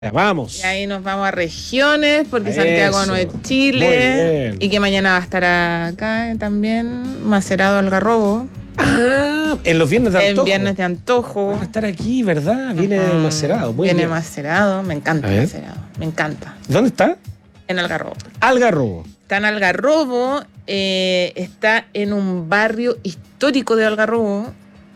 Vamos. Y ahí nos vamos a regiones, porque Santiago no es Chile. Y que mañana va a estar acá también, Macerado Algarrobo. Ah, en los viernes de antojo. En viernes de antojo. Va a estar aquí, ¿verdad? Viene Macerado. Muy Viene bien. Macerado, me encanta Macerado. Me encanta. ¿Dónde está? En Algarrobo. Algarrobo. Está en Algarrobo, está en un barrio histórico de Algarrobo.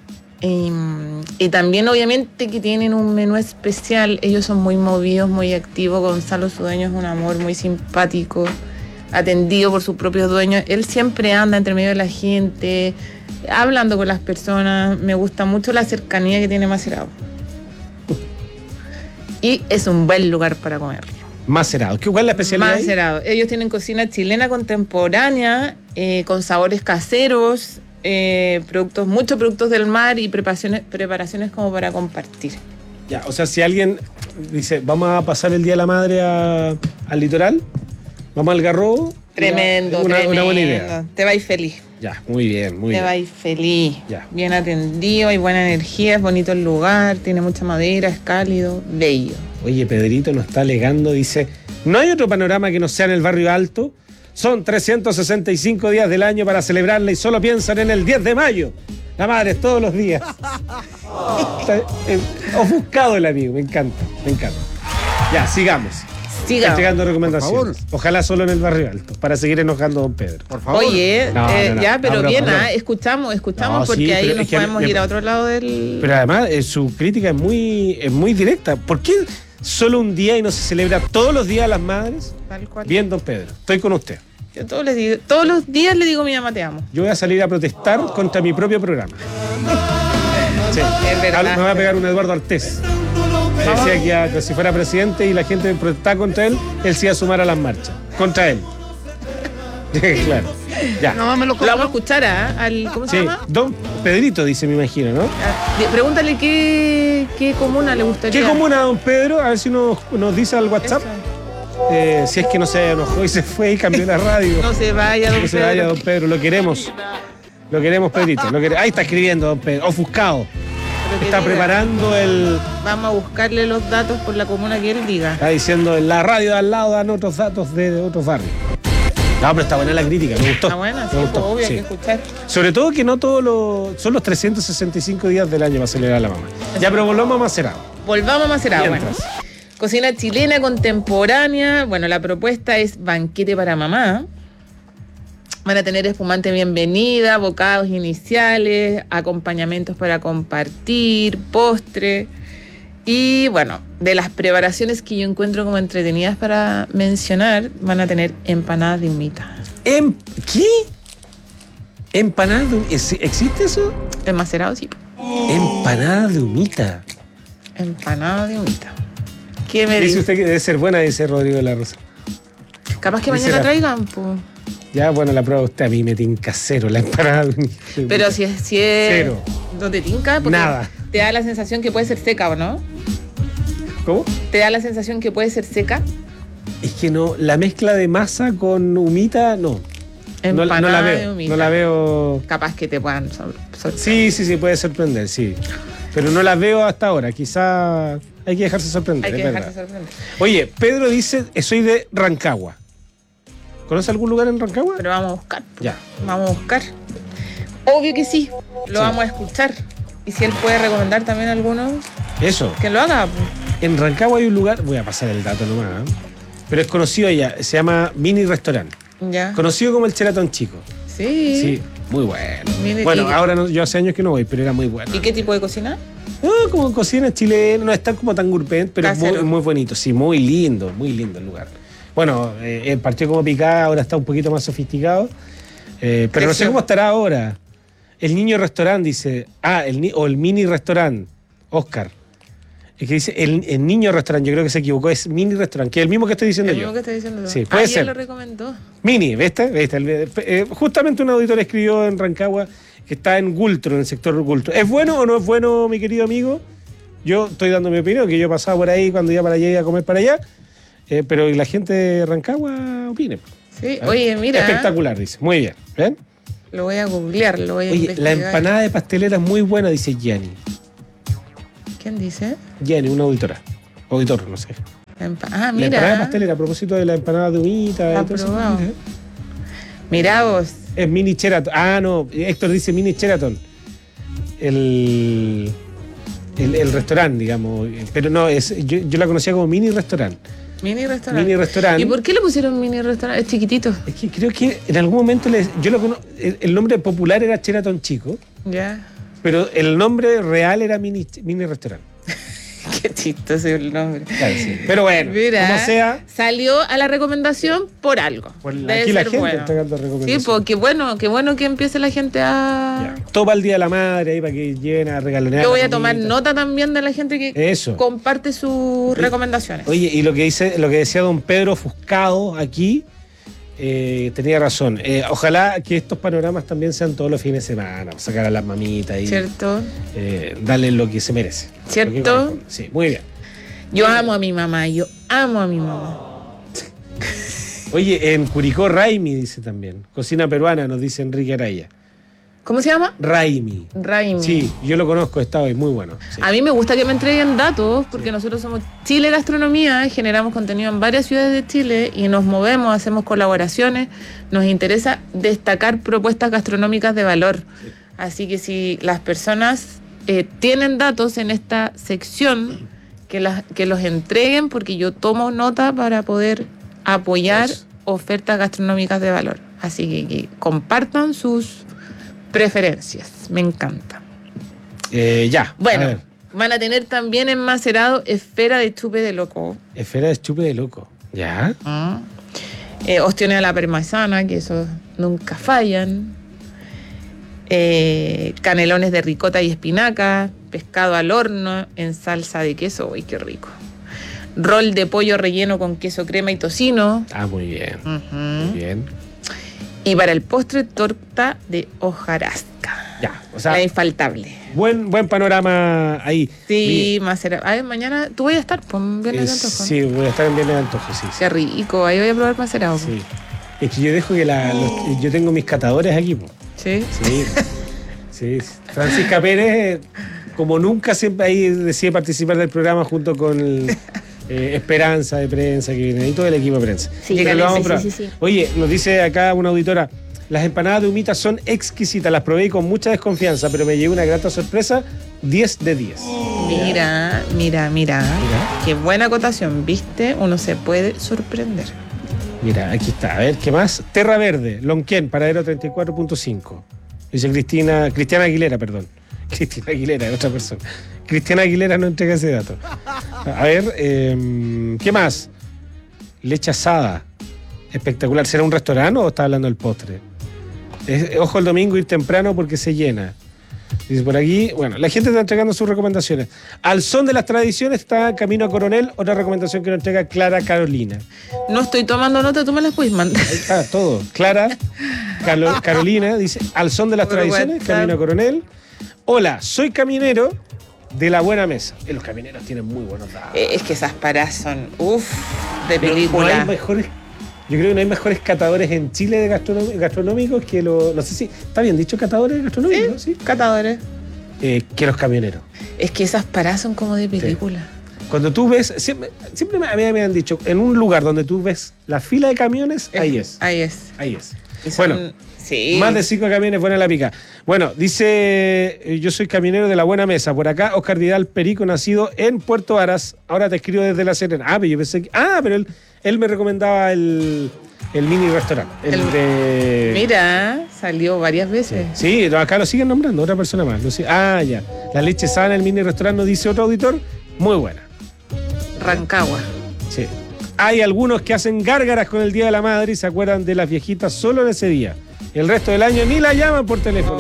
Y también obviamente que tienen un menú especial. Ellos son muy movidos, muy activos. Gonzalo, su dueño, es un amor, muy simpático, atendido por sus propios dueños. Él siempre anda entre medio de la gente, hablando con las personas. Me gusta mucho la cercanía que tiene Macerado. Y es un buen lugar para comer. Macerado. ¿Cuál es la especialidad? Macerado. Ellos tienen cocina chilena contemporánea, con sabores caseros, muchos productos del mar y preparaciones como para compartir. Ya, o sea, si alguien dice, vamos a pasar el Día de la Madre al litoral, vamos al Algarrobo. Tremendo, una buena idea. Te vais feliz. Ya, muy bien, muy bien. Te vais feliz. Ya. Bien atendido, hay buena energía, es bonito el lugar, tiene mucha madera, es cálido, bello. Oye, Pedrito nos está alegando, dice, ¿no hay otro panorama que no sea en el barrio alto? Son 365 días del año para celebrarla y solo piensan en el 10 de mayo. La madre es todos los días. Está ofuscado el amigo, me encanta, me encanta. Ya, sigamos. Están llegando recomendaciones. Ojalá solo en el barrio alto, para seguir enojando a don Pedro. Por favor. Oye, ya, pero bien, escuchamos, porque ahí nos podemos ir a otro lado del... Pero además, su crítica es muy directa. ¿Por qué solo un día y no se celebra todos los días a las madres? Tal cual. Bien, don Pedro, estoy con usted. Yo todos los días le digo a mi mamá te amo. Yo voy a salir a protestar contra mi propio programa. Sí. Es verdad. Me va a pegar un Eduardo Artés. Decía que si fuera presidente y la gente protestaba contra él, él se iba a sumar a las marchas. Contra él. Claro. Ya. Lo vamos a escuchar al... ¿Cómo se llama? Don Pedrito, dice, me imagino, ¿no? Pregúntale qué comuna le gustaría. ¿Qué comuna, don Pedro? A ver si nos dice al WhatsApp. Si es que no se enojó y se fue y cambió la radio. No se vaya, don Pedro. No se vaya, don Pedro. Lo queremos. Lo queremos, Pedrito. Ahí está escribiendo, don Pedro. Ofuscado. Está preparando el... Vamos a buscarle los datos por la comuna que él diga. Está diciendo, en la radio de al lado dan otros datos de otros barrios. No, pero está buena la crítica, me gustó. Está buena, sí, pues, obvio, hay que escuchar. Sobre todo que no son los 365 días del año para celebrar a la mamá. Ya, pero volvamos a Macerado. Volvamos a Macerado, bueno. Cocina chilena contemporánea. Bueno, la propuesta es banquete para mamá. Van a tener espumante bienvenida, bocados iniciales, acompañamientos para compartir, postre. Y bueno, de las preparaciones que yo encuentro como entretenidas para mencionar, van a tener empanadas de humita. ¿Qué? ¿Empanadas de humita? ¿Existe eso? En Macerado, sí. Empanadas de humita. Empanadas de humita. ¿Qué me dice usted que debe ser buena, dice Rodrigo de la Rosa? Capaz que mañana traigan, pues. Ya, bueno, la prueba usted. A mí me tinca cero la empanada de humita. Pero si es... Cero. ¿No te tinca? Porque nada. Te da la sensación que puede ser seca, ¿o no? ¿Cómo? ¿Te da la sensación que puede ser seca? Es que no, la mezcla de masa con humita, no. Empanada no la veo, de humita. no la veo. Capaz que te puedan sorprender. Sí, puede sorprender, sí. Pero no la veo hasta ahora, quizá hay que dejarse sorprender. Oye, Pedro dice, soy de Rancagua. ¿Conoce algún lugar en Rancagua? Pero vamos a buscar. Ya. Vamos a buscar. Obvio que sí, lo vamos a escuchar. Y si él puede recomendar también algunos, eso, que lo haga. En Rancagua hay un lugar, voy a pasar el dato nomás, pero es conocido allá, se llama Mini Restaurant. Ya. Conocido como el Cheratón Chico. Sí, muy bueno. Ahora yo hace años que no voy, pero era muy bueno. ¿Y qué tipo de cocina? Como cocina chilena, no está como tan gourmet, pero es muy bonito, sí, muy lindo el lugar. Bueno, el partido como picada ahora está un poquito más sofisticado, pero no sé cómo estará ahora. El niño restaurante dice, el mini restaurante, Oscar. Es que dice el niño restaurante, yo creo que se equivocó, es mini restaurante, que es el mismo que estoy diciendo yo. El mismo que estoy diciendo yo. Sí, puede ser. Él lo recomendó. Mini, ¿viste? Justamente un auditor escribió en Rancagua que está en Gultro, en el sector Gultro. ¿Es bueno o no es bueno, mi querido amigo? Yo estoy dando mi opinión, que yo pasaba por ahí cuando iba para allá y a comer para allá, pero la gente de Rancagua opine. Sí, oye, mira. Espectacular, dice. Muy bien, ¿ven? Lo voy a googlear, lo voy a investigar. La empanada de pastelera es muy buena, dice Gianni. ¿Quién dice? Gianni, una auditora. Auditor, no sé. Ah, La empanada mira. pastelera, a propósito de la empanada de humita. La y todo eso. probado. Mirá vos. Es mini Sheraton. Ah, no, Héctor dice mini Sheraton. El restaurante, digamos. Pero no, yo la conocía como mini restaurante. Mini restaurante. Mini restaurante. ¿Y por qué le pusieron mini restaurante? Es chiquitito. Es que creo que en algún momento el nombre popular era Sheraton Chico, Ya. pero el nombre real era mini restaurante. Qué chistoso el nombre. Claro, sí. Pero bueno, Mira, como sea, salió a la recomendación por algo. Debe aquí la ser gente bueno. está dando Sí, recomendaciones. pues qué bueno que empiece la gente a... Ya. Todo para el Día de la Madre, ahí para que lleguen a regalonear. Yo voy la a tomar comidita. nota también de la gente que Eso. comparte sus recomendaciones. Oye, y lo que decía don Pedro Fuscado aquí, tenía razón. Ojalá que estos panoramas también sean todos los fines de semana, sacar a las mamitas y ¿Cierto? darle lo que se merece. ¿Cierto? Lo que corresponde. Sí, muy bien. Yo amo a mi mamá, yo amo a mi mamá. Oye, en Curicó, Raimi dice también. Cocina peruana, nos dice Enrique Araya. ¿Cómo se llama? Raimi. Raimi. Sí, yo lo conozco, estaba ahí, muy bueno. Sí. A mí me gusta que me entreguen datos porque nosotros somos Chile Gastronomía, generamos contenido en varias ciudades de Chile y nos movemos, hacemos colaboraciones, nos interesa destacar propuestas gastronómicas de valor. Así que si las personas tienen datos en esta sección, que los entreguen porque yo tomo nota para poder apoyar Eso. ofertas gastronómicas de valor. Así que compartan sus preferencias. Me encanta. Ya. A Bueno, ver. van a tener también en Macerado esfera de chupe de loco. Esfera de chupe de loco. ¿Ya? Ostiones a la parmesana, que esos nunca fallan. Canelones de ricota y espinaca. Pescado al horno en salsa de queso. Uy, qué rico. Rol de pollo relleno con queso crema y tocino. Ah, muy bien. Ujú. Muy bien. Y para el postre, torta de hojarasca. Ya. O sea, La infaltable. buen panorama ahí. Sí, Macerado. Ay, mañana tú voy a estar, pues, viernes de antojo. Sí, voy a estar en Viernes de Antojo, sí. Qué rico, ahí voy a probar Macerado. Sí. Es que yo dejo que yo tengo mis catadores aquí, po. ¿Sí? Sí. Sí. Francisca Pérez, como nunca, siempre ahí decide participar del programa junto con Esperanza de Prensa, que viene, y todo el equipo de prensa. Sí, Pero lo vamos a probar. sí. Oye, nos dice acá una auditora, las empanadas de humita son exquisitas, las probé con mucha desconfianza, pero me llevé una grata sorpresa, 10 de 10. Mira. Qué buena acotación, ¿viste? Uno se puede sorprender. Mira, aquí está. A ver, ¿qué más? Terra Verde, Lonquén, paradero 34.5. Dice Cristiana Aguilera, perdón. Cristina Aguilera, otra persona. Cristiana Aguilera no entrega ese dato. A ver, ¿qué más? Leche asada. Espectacular. ¿Será un restaurante o está hablando del postre? Ojo el domingo, ir temprano porque se llena. Dice por aquí, bueno, la gente está entregando sus recomendaciones. Al son de las tradiciones está Camino a Coronel, otra recomendación que nos entrega Clara Carolina. No estoy tomando nota, tú me las puedes mandar. Ahí está, todo. Clara Carolina dice, al son de las Por tradiciones, WhatsApp. Camino a Coronel. Hola, soy caminero de La Buena Mesa. Los camineros tienen muy buenos datos. Es que esas paradas son, de No película. hay mejores, yo creo que no hay mejores catadores en Chile de gastronómicos que los, no sé si, ¿está bien dicho catadores gastronómicos? ¿no? Sí. Catadores. Que los camioneros. Es que esas paradas son como de película. Cuando tú ves, siempre me han dicho, en un lugar donde tú ves la fila de camiones, ahí es. Ahí es. Ahí es. Y son- Bueno, sí. más de 5 camiones buena la pica. Bueno, dice, yo soy caminero de La Buena Mesa. Por acá, Oscar Vidal Perico, nacido en Puerto Varas. Ahora te escribo desde La Serena. Pero yo pensé que... pero él me recomendaba el mini restaurante. Mira, salió varias veces. Sí, acá lo siguen nombrando, otra persona más. Ya. La leche sana, el mini restaurante, nos dice otro auditor. Muy buena. Rancagua. Sí. Hay algunos que hacen gárgaras con el Día de la Madre y se acuerdan de las viejitas solo en ese día. El resto del año ni la llaman por teléfono.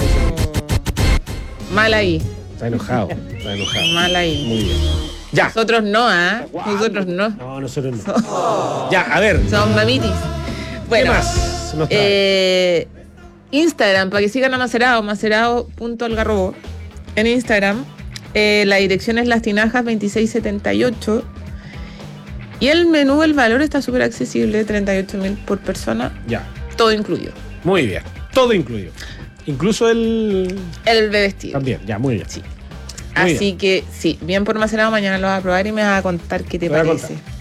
Mal ahí. Está enojado. Mal ahí. Muy bien. Ya. Nosotros no, ¿ah? Nosotros no. No, nosotros no. Ya, a ver. Somos mamitis. Bueno, ¿Qué más nos trae? Instagram, para que sigan a Macerado, macerado.algarrobo. En Instagram, la dirección es Las Tinajas 2678. Y el menú, el valor está súper accesible, 38.000 por persona, Ya. todo incluido. Muy bien. Todo incluido. Incluso el... El vestido. También, ya, muy bien. Sí. Muy Así que sí, bien por Macerado, mañana lo vas a probar y me vas a contar qué te Te voy a parece. contar.